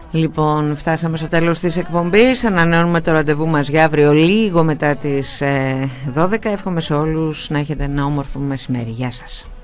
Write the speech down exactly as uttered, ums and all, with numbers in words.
Λοιπόν, φτάσαμε στο τέλος της εκπομπής. Ανανεώνουμε το ραντεβού μας για αύριο λίγο μετά τις δώδεκα. Εύχομαι σε όλους να έχετε ένα όμορφο μεσημέρι. Γεια σας.